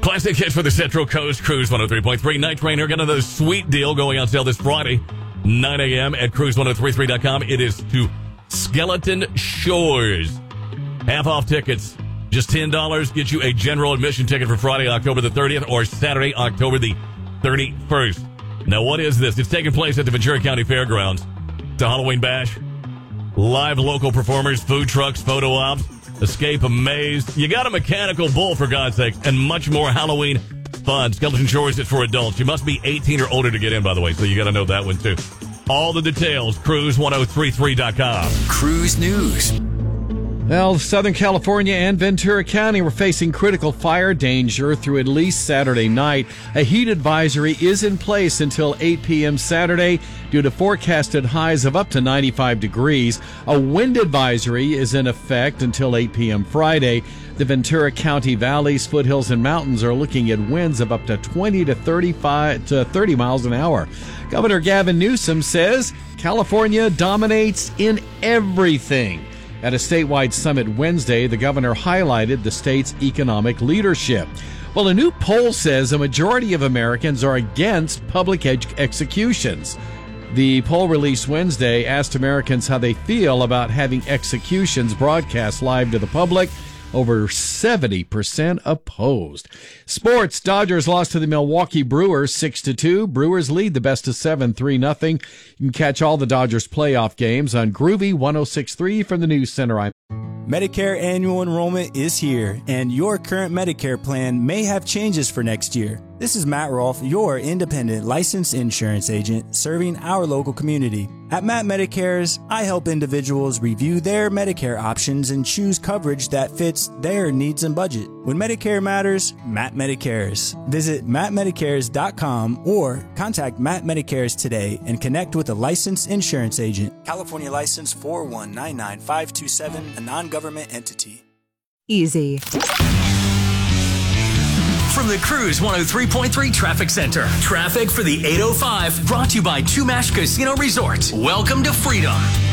Classic hits for the Central Coast. Cruise 103.3. Night Train here. Got another sweet deal going on sale this Friday, 9 a.m. at cruise1033.com. It is to Skeleton Shores. Half off tickets. Just $10 gets you a general admission ticket for Friday, October the 30th, or Saturday, October the 31st. Now, what is this? It's taking place at the Ventura County Fairgrounds. It's a Halloween bash. Live local performers, food trucks, photo ops, escape a maze. You got a mechanical bull, for God's sake, and much more Halloween fun. Skeleton Shores is for adults. You must be 18 or older to get in, by the way, so you got to know that one, too. All the details, cruise1033.com. Cruise News. Well, Southern California and Ventura County were facing critical fire danger through at least Saturday night. A heat advisory is in place until 8 p.m. Saturday due to forecasted highs of up to 95 degrees. A wind advisory is in effect until 8 p.m. Friday. The Ventura County valleys, foothills, and mountains are looking at winds of up to 20 to 30 miles an hour. Governor Gavin Newsom says California dominates in everything. At a statewide summit Wednesday, the governor highlighted the state's economic leadership. Well, a new poll says a majority of Americans are against public executions. The poll released Wednesday asked Americans how they feel about having executions broadcast live to the public. Over 70% opposed. Sports, Dodgers lost to the Milwaukee Brewers 6-2. Brewers lead the best of 7, 3-0. You can catch all the Dodgers playoff games on Groovy 106.3 from the News Center. Medicare annual enrollment is here, and your current Medicare plan may have changes for next year. This is Matt Rolfe, your independent licensed insurance agent serving our local community. At Matt Medicares, I help individuals review their Medicare options and choose coverage that fits their needs and budget. When Medicare matters, Matt Medicares. Visit mattmedicares.com or contact Matt Medicares today and connect with a licensed insurance agent. California license 4199527, a non-government entity. Easy. From the Cruise 103.3 Traffic Center. Traffic for the 805 brought to you by Chumash Casino Resort. Welcome to freedom.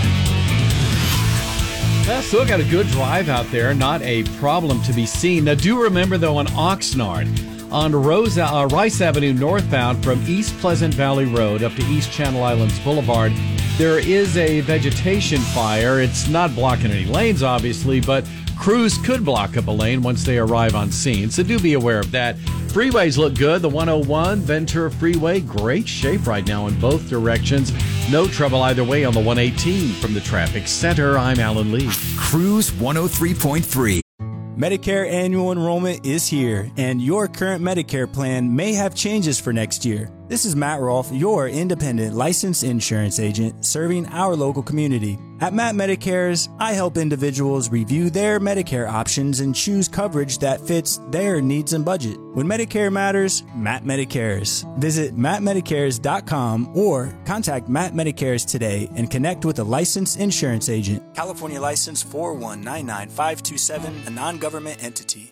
Well, still got a good drive out there. Not a problem to be seen. Now, do remember, though, on Oxnard, on Rice Avenue northbound from East Pleasant Valley Road up to East Channel Islands Boulevard, there is a vegetation fire. It's not blocking any lanes, obviously, but crews could block up a lane once they arrive on scene, so do be aware of that. Freeways look good. The 101 Ventura Freeway, great shape right now in both directions. No trouble either way on the 118. From the Traffic Center, I'm Alan Lee. Cruise 103.3. Medicare annual enrollment is here, and your current Medicare plan may have changes for next year. This is Matt Rolfe, your independent licensed insurance agent serving our local community. At Matt Medicares, I help individuals review their Medicare options and choose coverage that fits their needs and budget. When Medicare matters, Matt Medicares. Visit mattmedicares.com or contact Matt Medicares today and connect with a licensed insurance agent. California license 4199527, a non-government entity.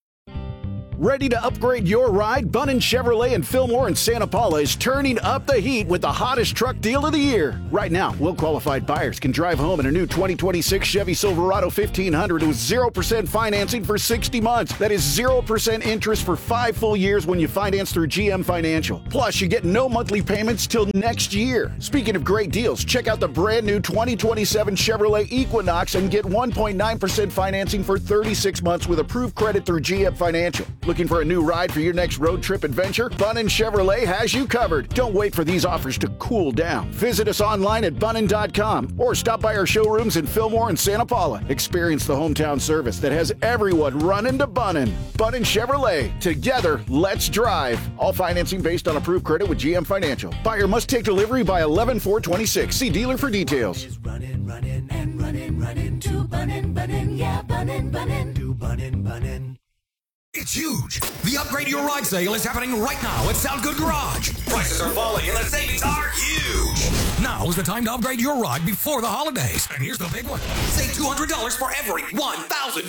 Ready to upgrade your ride? Bunnin Chevrolet in Fillmore and Santa Paula is turning up the heat with the hottest truck deal of the year. Right now, well-qualified buyers can drive home in a new 2026 Chevy Silverado 1500 with 0% financing for 60 months. That is 0% interest for 5 full years when you finance through GM Financial. Plus, you get no monthly payments till next year. Speaking of great deals, check out the brand new 2027 Chevrolet Equinox and get 1.9% financing for 36 months with approved credit through GM Financial. Looking for a new ride for your next road trip adventure? Bunnin Chevrolet has you covered. Don't wait for these offers to cool down. Visit us online at bunnin.com or stop by our showrooms in Fillmore and Santa Paula. Experience the hometown service that has everyone running to Bunnin. Bunnin Chevrolet. Together, let's drive. All financing based on approved credit with GM Financial. Buyer must take delivery by 11/4/26. See dealer for details. Running to Bunnin, yeah, Bunnin, to Bunnin. It's huge. The Upgrade Your Ride sale is happening right now at Sound Good Garage. Prices are falling and the savings are huge. Now is the time to upgrade your ride before the holidays. And here's the big one. Save $200 for every 1,000